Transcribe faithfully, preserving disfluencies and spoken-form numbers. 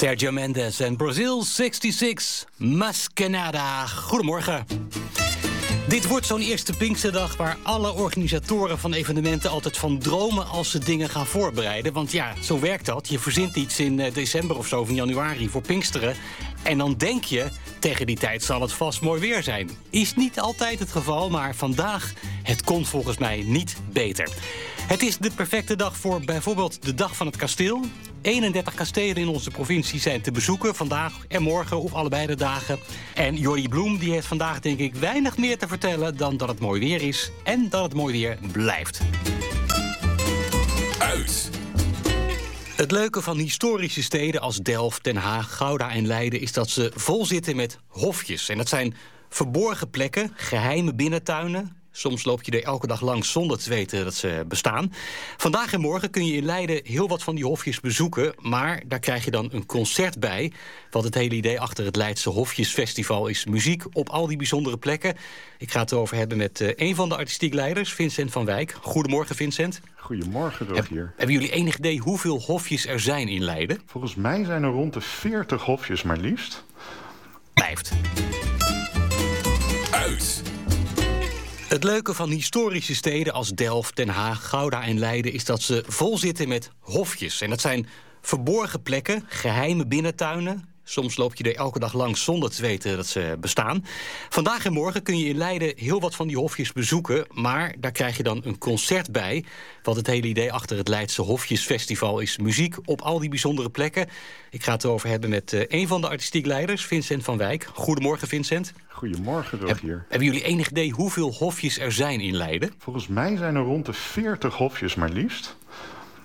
Sergio Mendes en Brazil zesenzestig, Maskenada. Goedemorgen. Dit wordt zo'n eerste Pinksterdag waar alle organisatoren van evenementen altijd van dromen als ze dingen gaan voorbereiden. Want ja, zo werkt dat. Je verzint iets in december of zo, of in januari voor Pinksteren. En dan denk je, tegen die tijd zal het vast mooi weer zijn. Is niet altijd het geval, maar vandaag, het kon volgens mij niet beter. Het is de perfecte dag voor bijvoorbeeld de Dag van het Kasteel. eenendertig kastelen in onze provincie zijn te bezoeken, vandaag en morgen of allebei de dagen. En Jordi Bloem die heeft vandaag denk ik weinig meer te vertellen dan dat het mooi weer is en dat het mooi weer blijft. Uit! Het leuke van historische steden als Delft, Den Haag, Gouda en Leiden is dat ze vol zitten met hofjes. En dat zijn verborgen plekken, geheime binnentuinen. Soms loop je er elke dag langs zonder te weten dat ze bestaan. Vandaag en morgen kun je in Leiden heel wat van die hofjes bezoeken, maar daar krijg je dan een concert bij. Want het hele idee achter het Leidse Hofjesfestival is muziek op al die bijzondere plekken. Ik ga het erover hebben met uh, een van de artistiek leiders, Vincent van Wijk. Goedemorgen, Vincent. Goedemorgen, Rogier. Heb, hebben jullie enig idee hoeveel hofjes er zijn in Leiden? Volgens mij zijn er rond de veertig hofjes maar liefst. Blijft. Uit! Het leuke van historische steden als Delft, Den Haag, Gouda en Leiden is dat ze vol zitten met hofjes. En dat zijn verborgen plekken, geheime binnentuinen. Soms loop je er elke dag langs zonder te weten dat ze bestaan. Vandaag en morgen kun je in Leiden heel wat van die hofjes bezoeken, maar daar krijg je dan een concert bij. Want het hele idee achter het Leidse Hofjesfestival is muziek op al die bijzondere plekken. Ik ga het erover hebben met uh, een van de artistiek leiders, Vincent van Wijk. Goedemorgen, Vincent. Goedemorgen, Rogier. Heb, hebben jullie enig idee hoeveel hofjes er zijn in Leiden? Volgens mij zijn er rond de veertig hofjes maar liefst.